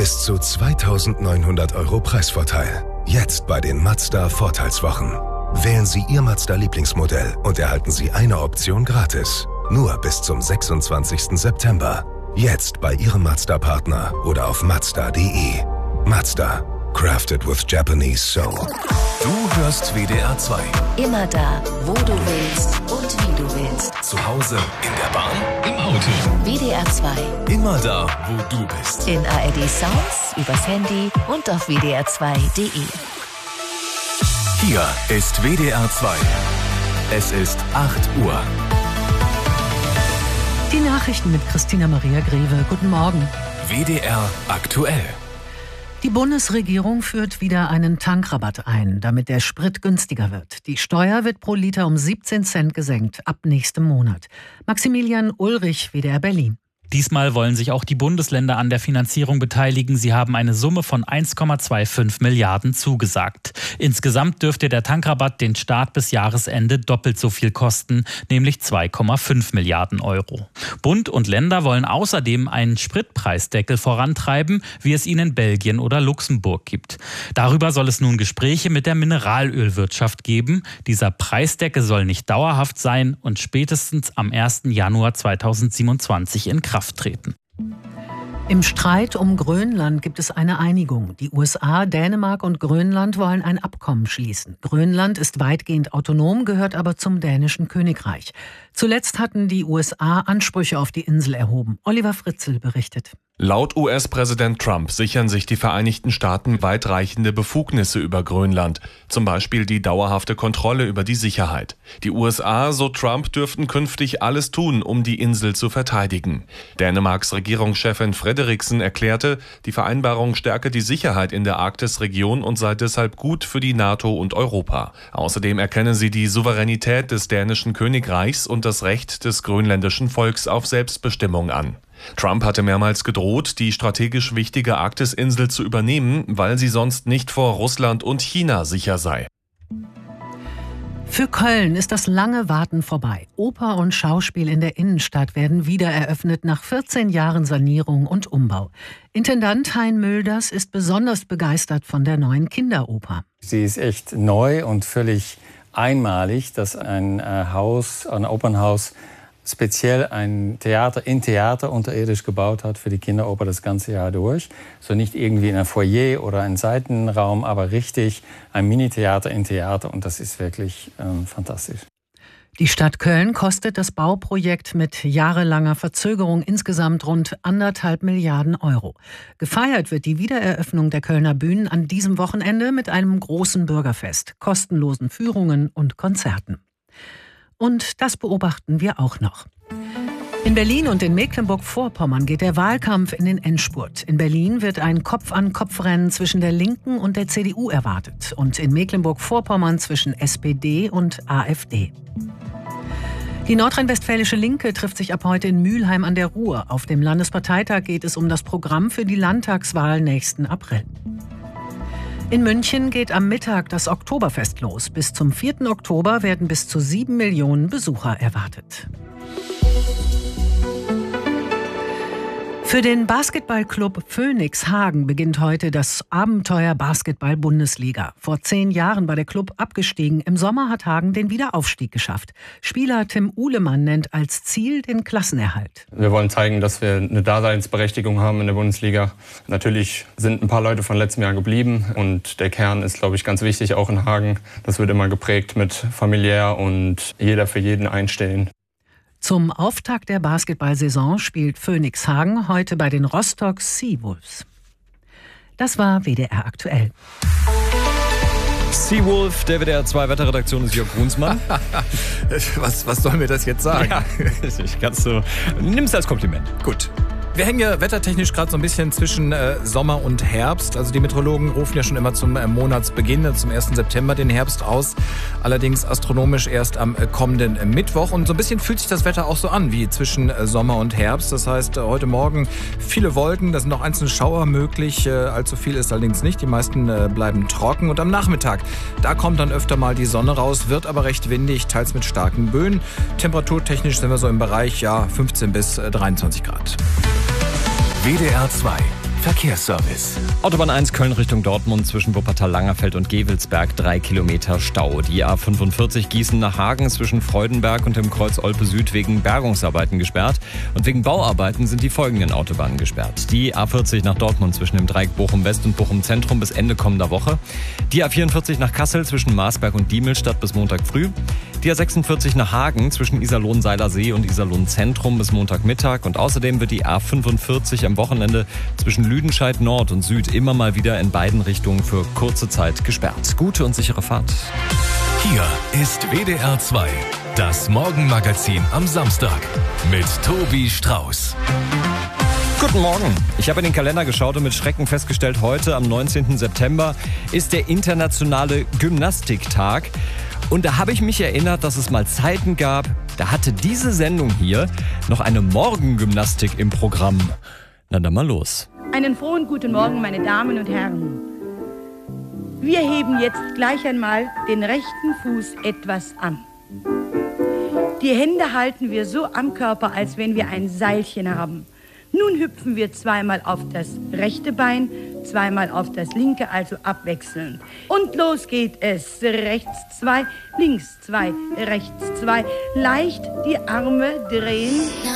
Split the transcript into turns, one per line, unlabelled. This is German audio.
Bis zu 2.900 € Preisvorteil. Jetzt bei den Mazda Vorteilswochen. Wählen Sie Ihr Mazda-Lieblingsmodell und erhalten Sie eine Option gratis. Nur bis zum 26. September. Jetzt bei Ihrem Mazda-Partner oder auf Mazda.de. Mazda. Crafted with Japanese soul.
Du hörst WDR 2.
Immer da, wo du willst und wie du willst.
Zu Hause, in der Bahn, im Auto.
WDR 2.
Immer da, wo du bist.
In ARD Sounds, übers Handy und auf wdr2.de.
Hier ist WDR 2. Es ist 8 Uhr.
Die Nachrichten mit Christina Maria Greve. Guten Morgen.
WDR aktuell.
Die Bundesregierung führt wieder einen Tankrabatt ein, damit der Sprit günstiger wird. Die Steuer wird pro Liter um 17 Cent gesenkt, ab nächstem Monat. Maximilian Ulrich, WDR Berlin.
Diesmal wollen sich auch die Bundesländer an der Finanzierung beteiligen. Sie haben eine Summe von 1,25 Milliarden zugesagt. Insgesamt dürfte der Tankrabatt den Staat bis Jahresende doppelt so viel kosten, nämlich 2,5 Milliarden €. Bund und Länder wollen außerdem einen Spritpreisdeckel vorantreiben, wie es ihn in Belgien oder Luxemburg gibt. Darüber soll es nun Gespräche mit der Mineralölwirtschaft geben. Dieser Preisdeckel soll nicht dauerhaft sein und spätestens am 1. Januar 2027 in Kraft treten.
Im Streit um Grönland gibt es eine Einigung. Die USA, Dänemark und Grönland wollen ein Abkommen schließen. Grönland ist weitgehend autonom, gehört aber zum dänischen Königreich. Zuletzt hatten die USA Ansprüche auf die Insel erhoben. Oliver Fritzl berichtet.
Laut US-Präsident Trump sichern sich die Vereinigten Staaten weitreichende Befugnisse über Grönland, zum Beispiel die dauerhafte Kontrolle über die Sicherheit. Die USA, so Trump, dürften künftig alles tun, um die Insel zu verteidigen. Dänemarks Regierungschefin Frederiksen erklärte, die Vereinbarung stärke die Sicherheit in der Arktisregion und sei deshalb gut für die NATO und Europa. Außerdem erkenne sie die Souveränität des dänischen Königreichs und das Recht des grönländischen Volks auf Selbstbestimmung an. Trump hatte mehrmals gedroht, die strategisch wichtige Arktisinsel zu übernehmen, weil sie sonst nicht vor Russland und China sicher sei.
Für Köln ist das lange Warten vorbei. Oper und Schauspiel in der Innenstadt werden wieder eröffnet nach 14 Jahren Sanierung und Umbau. Intendant Hein Mülders ist besonders begeistert von der neuen Kinderoper.
Sie ist echt neu und völlig einmalig, dass ein Opernhaus speziell ein Theater unterirdisch gebaut hat für die Kinderoper das ganze Jahr durch. So nicht irgendwie in einem Foyer oder einem Seitenraum, aber richtig ein Mini-Theater in Theater und das ist wirklich fantastisch.
Die Stadt Köln kostet das Bauprojekt mit jahrelanger Verzögerung insgesamt rund 1,5 Milliarden €. Gefeiert wird die Wiedereröffnung der Kölner Bühnen an diesem Wochenende mit einem großen Bürgerfest, kostenlosen Führungen und Konzerten. Und das beobachten wir auch noch. In Berlin und in Mecklenburg-Vorpommern geht der Wahlkampf in den Endspurt. In Berlin wird ein Kopf-an-Kopf-Rennen zwischen der Linken und der CDU erwartet. Und in Mecklenburg-Vorpommern zwischen SPD und AfD. Die nordrhein-westfälische Linke trifft sich ab heute in Mülheim an der Ruhr. Auf dem Landesparteitag geht es um das Programm für die Landtagswahl nächsten April. In München geht am Mittag das Oktoberfest los. Bis zum 4. Oktober werden bis zu 7 Millionen Besucher erwartet. Für den Basketballclub Phoenix Hagen beginnt heute das Abenteuer Basketball-Bundesliga. Vor 10 Jahren war der Club abgestiegen. Im Sommer hat Hagen den Wiederaufstieg geschafft. Spieler Tim Uhlemann nennt als Ziel den Klassenerhalt.
Wir wollen zeigen, dass wir eine Daseinsberechtigung haben in der Bundesliga. Natürlich sind ein paar Leute von letztem Jahr geblieben und der Kern ist, glaube ich, ganz wichtig, auch in Hagen. Das wird immer geprägt mit familiär und jeder für jeden einstehen.
Zum Auftakt der Basketballsaison spielt Phoenix Hagen heute bei den Rostock Seawolves. Das war WDR aktuell.
Seawolf, der WDR 2 Wetterredaktion ist Jörg Brunsmann.
Was soll mir das jetzt sagen?
Ja, nicht ganz so. Nimm's als Kompliment.
Gut. Wir hängen ja wettertechnisch gerade so ein bisschen zwischen Sommer und Herbst. Also die Meteorologen rufen ja schon immer zum Monatsbeginn, zum 1. September den Herbst aus. Allerdings astronomisch erst am kommenden Mittwoch. Und so ein bisschen fühlt sich das Wetter auch so an wie zwischen Sommer und Herbst. Das heißt, heute Morgen viele Wolken, da sind noch einzelne Schauer möglich. Allzu viel ist allerdings nicht. Die meisten bleiben trocken. Und am Nachmittag, da kommt dann öfter mal die Sonne raus, wird aber recht windig, teils mit starken Böen. Temperaturtechnisch sind wir so im Bereich 15 bis 23 Grad.
WDR 2. Verkehrsservice.
Autobahn 1 Köln Richtung Dortmund zwischen Wuppertal-Langerfeld und Gevelsberg 3 Kilometer Stau. Die A45 Gießen nach Hagen zwischen Freudenberg und dem Kreuz Olpe Süd wegen Bergungsarbeiten gesperrt. Und wegen Bauarbeiten sind die folgenden Autobahnen gesperrt. Die A40 nach Dortmund zwischen dem Dreieck Bochum West und Bochum Zentrum bis Ende kommender Woche. Die A44 nach Kassel zwischen Marsberg und Diemelstadt bis Montag früh. Die A46 nach Hagen zwischen Iserlohn-Seilersee und Iserlohn-Zentrum bis Montagmittag. Und außerdem wird die A45 am Wochenende zwischen Lüdenscheid Nord und Süd immer mal wieder in beiden Richtungen für kurze Zeit gesperrt. Gute und sichere Fahrt.
Hier ist WDR 2, das Morgenmagazin am Samstag mit Tobi Strauß.
Guten Morgen. Ich habe in den Kalender geschaut und mit Schrecken festgestellt, heute am 19. September ist der internationale Gymnastiktag. Und da habe ich mich erinnert, dass es mal Zeiten gab, da hatte diese Sendung hier noch eine Morgengymnastik im Programm. Na dann mal los.
Einen frohen guten Morgen, meine Damen und Herren. Wir heben jetzt gleich einmal den rechten Fuß etwas an. Die Hände halten wir so am Körper, als wenn wir ein Seilchen haben. Nun hüpfen wir zweimal auf das rechte Bein, zweimal auf das linke, also abwechselnd. Und los geht es. Rechts 2, links 2, rechts 2. Leicht die Arme drehen.